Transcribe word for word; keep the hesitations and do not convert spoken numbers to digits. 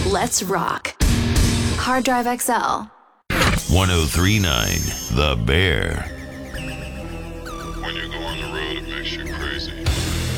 Let's rock. Hard Drive X L. one oh three point nine The Bear. When you go on the road, it makes you crazy.